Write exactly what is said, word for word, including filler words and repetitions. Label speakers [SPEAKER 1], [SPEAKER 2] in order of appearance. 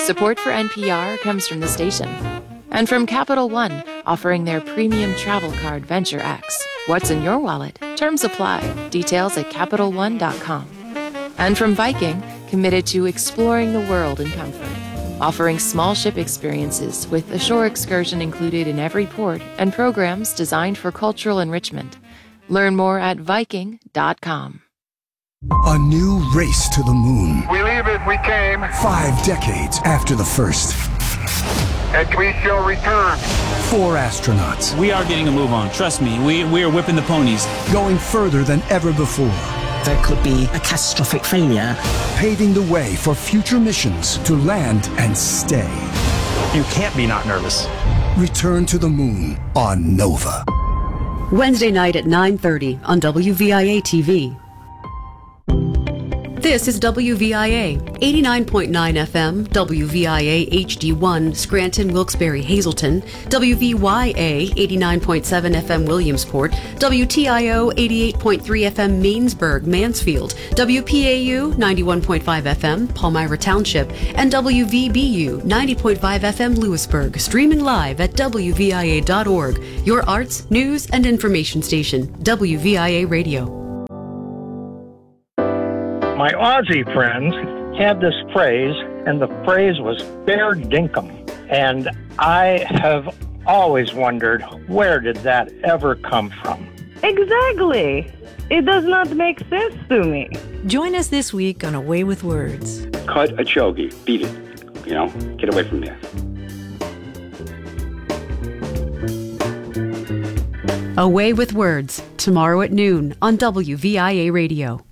[SPEAKER 1] Support for N P R comes from the station. And from Capital One, offering their premium travel card Venture X. What's in your wallet? Terms apply. Details at Capital One dot com. And from Viking, committed to exploring the world in comfort. Offering small ship experiences with a shore excursion included in every port and programs designed for cultural enrichment. Learn more at Viking dot com.
[SPEAKER 2] A new race to the moon.
[SPEAKER 3] We leave as we came.
[SPEAKER 2] Five decades after the first.
[SPEAKER 3] And we shall return.
[SPEAKER 2] Four astronauts.
[SPEAKER 4] We are getting a move on. Trust me, we, we are whipping the ponies.
[SPEAKER 2] Going further than ever before.
[SPEAKER 5] There could be a catastrophic failure.
[SPEAKER 2] Paving the way for future missions to land and stay.
[SPEAKER 6] You can't be not nervous.
[SPEAKER 2] Return to the moon on Nova.
[SPEAKER 7] Wednesday night at nine thirty on W V I A T V. This is W V I A, eighty-nine point nine F M, W V I A H D one, Scranton, Wilkes-Barre, Hazleton, W V Y A, eighty-nine point seven F M, Williamsport, W T I O, eighty-eight point three F M, Mainsburg, Mansfield, W P A U, ninety-one point five F M, Palmyra Township, and W V B U, ninety point five F M, Lewisburg, streaming live at W V I A dot org, your arts, news, and information station, W V I A Radio.
[SPEAKER 8] My Aussie friends had this phrase, and the phrase was fair dinkum. And I have always wondered, where did that ever come from?
[SPEAKER 9] Exactly. It does not make sense to me.
[SPEAKER 10] Join us this week on A Way with Words.
[SPEAKER 11] Cut a chogi. Beat it. You know, get away from there.
[SPEAKER 7] A Way with Words, tomorrow at noon on W V I A Radio.